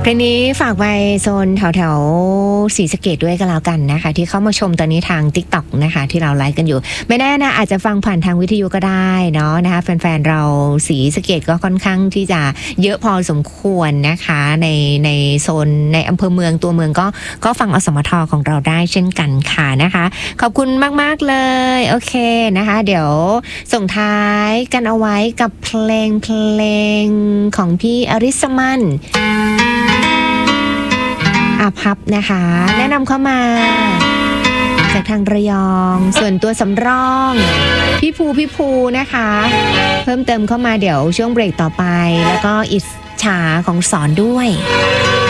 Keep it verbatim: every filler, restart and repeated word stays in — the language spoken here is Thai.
เพลงนี้ฝากไปโซนแถวแถวศรีสะเกษด้วยกันแล้วกันนะคะที่เข้ามาชมตอนนี้ทาง TikTok นะคะที่เราไลฟ์กันอยู่ไม่แน่นะอาจจะฟังผ่านทางวิทยุก็ได้เนาะนะคะแฟนๆเราศรีสะเกษก็ค่อนข้างที่จะเยอะพอสมควรนะคะในในโซนในอำเภอเมืองตัวเมืองก็ก็ฟังอสมทของเราได้เช่นกันค่ะนะคะขอบคุณมากๆเลยโอเคนะคะเดี๋ยวส่งท้ายกันเอาไว้กับเพลงเพลงของพี่อริสมันอาภัพนะคะแนะนำเข้ามาจากทางระยองส่วนตัวสำรองพี่ภูพี่ภูนะคะเพิ่มเติมเข้ามาเดี๋ยวช่วงเบรกต่อไปแล้วก็อิจฉาของสอนด้วย